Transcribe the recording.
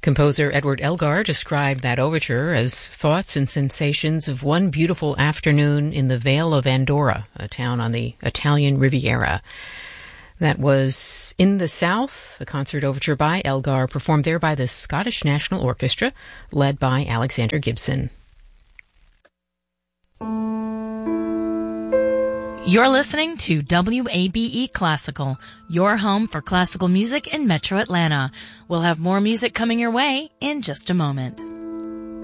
Composer Edward Elgar described that overture as thoughts and sensations of one beautiful afternoon in the Vale of Andorra, a town on the Italian Riviera. That was In the South, a concert overture by Elgar, performed there by the Scottish National Orchestra, led by Alexander Gibson. You're listening to WABE Classical, your home for classical music in Metro Atlanta. We'll have more music coming your way in just a moment.